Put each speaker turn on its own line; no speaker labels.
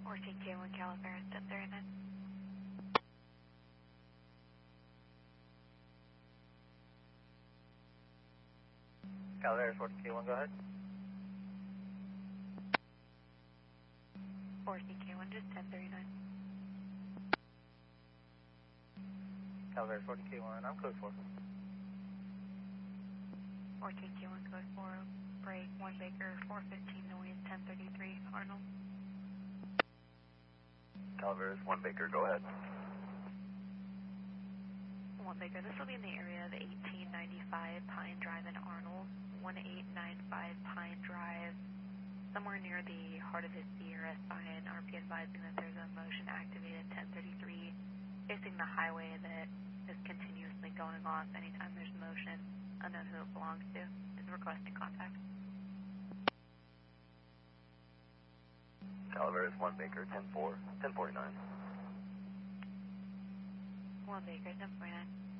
14K1 Calaveras 1039.
Calaveras 14K1, go ahead.
14K1 just 1039.
Calaveras 14K1, I'm code 4.
14K1 code 4, break 1 Baker, 415 noise, 1033, Arnold.
Calaveras 1 Baker, go ahead.
1 Baker, this will be in the area of 1895 Pine Drive in Arnold, 1895 Pine Drive, somewhere near the heart of his Sierra sign. RP advising that there's a motion activated 1033 facing the highway that is continuously going off anytime there's motion. Unknown who it belongs to is requesting contact.
Calaveras 1 Baker, 10-4, 1049.
1 Baker, 1049.